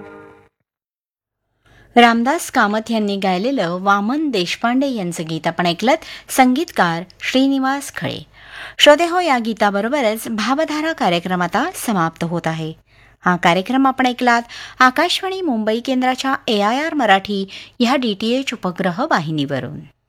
रामदास कामत यांनी गायलेलं वामन देशपांडे यांचं गीत आपण ऐकलत. संगीतकार श्रीनिवास खळे. श्रोते हो, या गीताबरोबरच भावधारा कार्यक्रम आता समाप्त होत आहे. हा कार्यक्रम आपण ऐकलात आकाशवाणी मुंबई केंद्राच्या AIR मराठी ह्या DTH उपग्रह वाहिनीवरून.